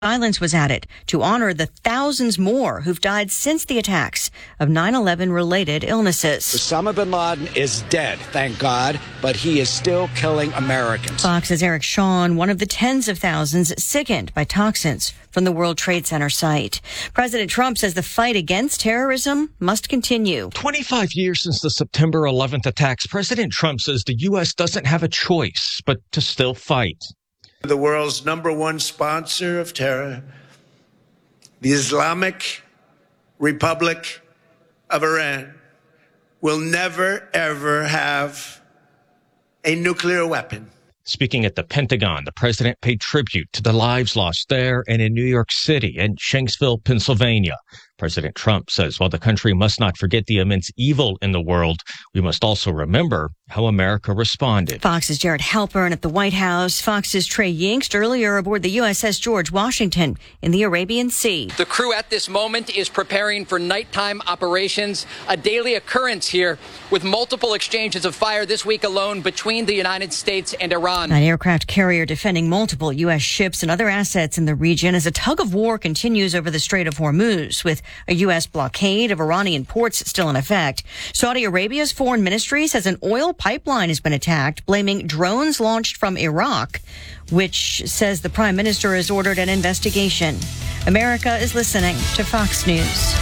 Silence was added to honor the thousands more who've died since the attacks of 9/11 related illnesses. Osama bin Laden is dead, thank God, but he is still killing Americans. Fox's Eric Shawn, one of the tens of thousands sickened by toxins from the World Trade Center site. President Trump says the fight against terrorism must continue. 25 years since the September 11th attacks, President Trump says the U.S. doesn't have a choice but to still fight. The world's number one sponsor of terror, the Islamic Republic of Iran, will never, ever have a nuclear weapon. Speaking at the Pentagon, the president paid tribute to the lives lost there and in New York City and Shanksville, Pennsylvania. President Trump says while the country must not forget the immense evil in the world, we must also remember how America responded. Fox's Jared Halpern at the White House. Fox's Trey Yingst earlier aboard the USS George Washington in the Arabian Sea. The crew at this moment is preparing for nighttime operations, a daily occurrence here with multiple exchanges of fire this week alone between the United States and Iran. An aircraft carrier defending multiple U.S. ships and other assets in the region as a tug of war continues over the Strait of Hormuz, with a U.S. blockade of Iranian ports still in effect. Saudi Arabia's foreign ministry says an oil pipeline has been attacked, blaming drones launched from Iraq, which says the prime minister has ordered an investigation. America is listening to Fox News.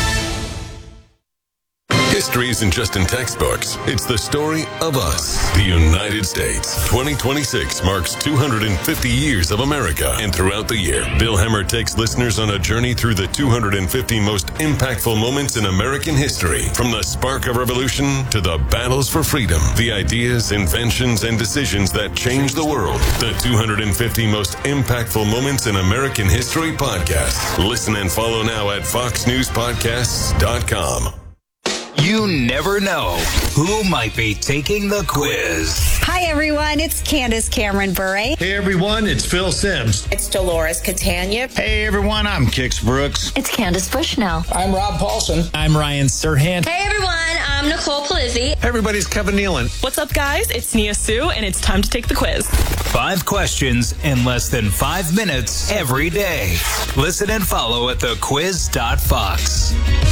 History isn't just in textbooks. It's the story of us, the United States. 2026 marks 250 years of America. And throughout the year, Bill Hemmer takes listeners on a journey through the 250 most impactful moments in American history. From the spark of revolution to the battles for freedom, the ideas, inventions, and decisions that changed the world. The 250 most impactful moments in American history podcast. Listen and follow now at foxnewspodcasts.com. You never know who might be taking the quiz. Hi, everyone. It's Candace Cameron Bure. Hey, everyone. It's Phil Sims. It's Dolores Catania. Hey, everyone. I'm Kix Brooks. It's Candace Bushnell. I'm Rob Paulson. I'm Ryan Serhant. Hey, everyone. I'm Nicole Palizzi. Hey, everybody's Kevin Nealon. What's up, guys? It's Nia Sue, and it's time to take the quiz. 5 questions in less than 5 minutes every day. Listen and follow at thequiz.fox.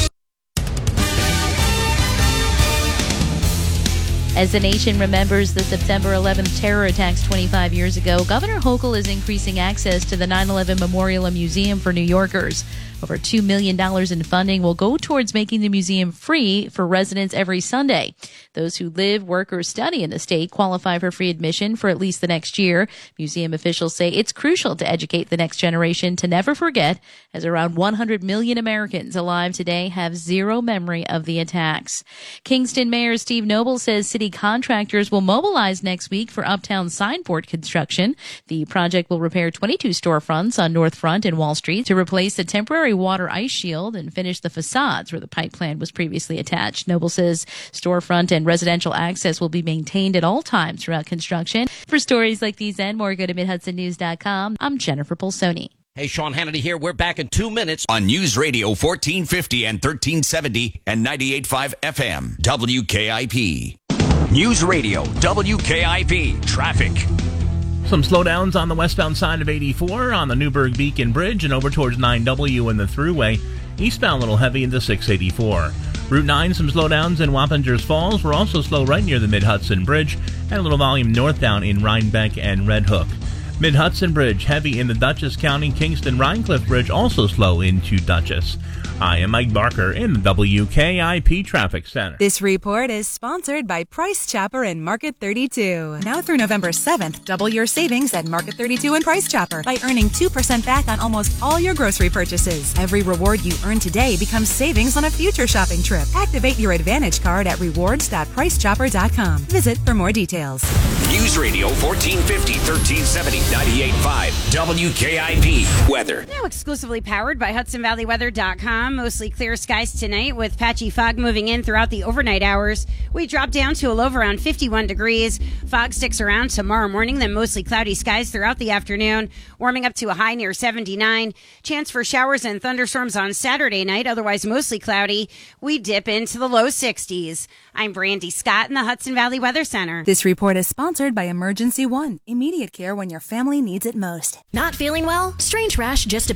As the nation remembers the September 11th terror attacks 25 years ago, Governor Hochul is increasing access to the 9/11 Memorial and Museum for New Yorkers. Over $2 million in funding will go towards making the museum free for residents every Sunday. Those who live, work, or study in the state qualify for free admission for at least the next year. Museum officials say it's crucial to educate the next generation to never forget, as around 100 million Americans alive today have zero memory of the attacks. Kingston Mayor Steve Noble says city contractors will mobilize next week for Uptown Signboard construction. The project will repair 22 storefronts on North Front and Wall Street to replace the temporary water ice shield and finish the facades where the pipe plant was previously attached. Noble says storefront and residential access will be maintained at all times throughout construction. For stories like these and more, go to MidHudsonNews.com. I'm Jennifer Polsoni. Hey, Sean Hannity here. We're back in 2 minutes on News Radio 1450 and 1370 and 98.5 FM WKIP. News Radio WKIP traffic. Some slowdowns on the westbound side of 84 on the Newburgh Beacon Bridge and over towards 9W in the Thruway. Eastbound a little heavy into 684. Route 9, some slowdowns in Wappingers Falls. We're also slow right near the Mid-Hudson Bridge and a little volume northbound in Rhinebeck and Red Hook. Mid-Hudson Bridge, heavy in the Dutchess County. Kingston-Rhinecliff Bridge, also slow into Dutchess. I am Mike Barker in the WKIP Traffic Center. This report is sponsored by Price Chopper and Market 32. Now through November 7th, double your savings at Market 32 and Price Chopper by earning 2% back on almost all your grocery purchases. Every reward you earn today becomes savings on a future shopping trip. Activate your Advantage card at rewards.pricechopper.com. Visit for more details. News Radio 1450, 1370, 98.5 WKIP weather. Now exclusively powered by HudsonValleyWeather.com. Mostly clear skies tonight with patchy fog moving in throughout the overnight hours. We drop down to a low of around 51 degrees. Fog sticks around tomorrow morning, then mostly cloudy skies throughout the afternoon, warming up to a high near 79. Chance for showers and thunderstorms on Saturday night, otherwise mostly cloudy. We dip into the low 60s. I'm Brandy Scott in the Hudson Valley Weather Center. This report is sponsored by Emergency One, immediate care when your family family needs it most. Not feeling well? Strange rash just